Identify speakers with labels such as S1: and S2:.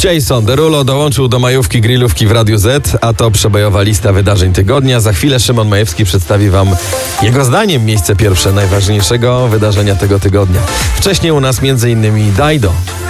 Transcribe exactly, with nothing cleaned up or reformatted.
S1: Jason Derulo dołączył do majówki grillówki w Radiu Z, a to przebojowa lista wydarzeń tygodnia. Za chwilę Szymon Majewski przedstawi wam jego zdaniem miejsce pierwsze najważniejszego wydarzenia tego tygodnia. Wcześniej u nas między innymi Dajdo.